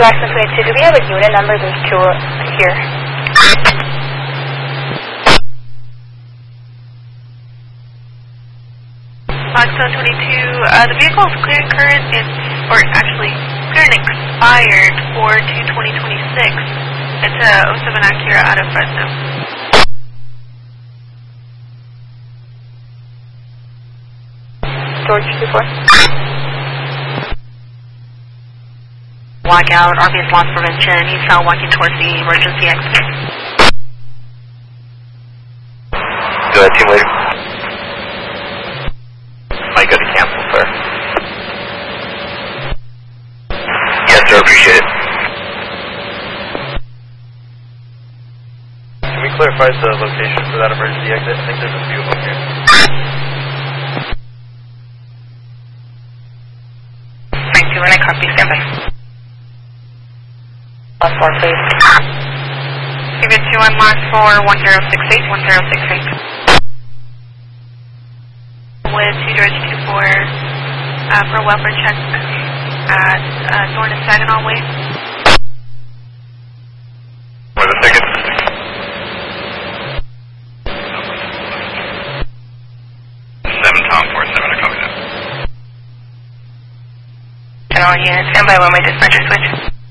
Blackstone 22, do we have a unit number? There's two here. Blackstone 22, the vehicle is clearing current, or actually, clearing expired for 2/2026. It's a 07 Acura out of Fresno. George 24. Blackout, RBS loss prevention, he's now walking towards the emergency exit. Go ahead, team leader. Might go to cancel, sir. Yes, sir, appreciate it. Can we clarify the location for that emergency exit? I think there's a few of them here. Frank 2, and I copy, stand by. 1-4, please. Figure 2 on mark for 1068, 1068. With 2 George 24 for welfare check at Thorn and Saginaw Way. For the second. 7 Tom 47, I copy that. General unit, stand by when my dispatcher switch.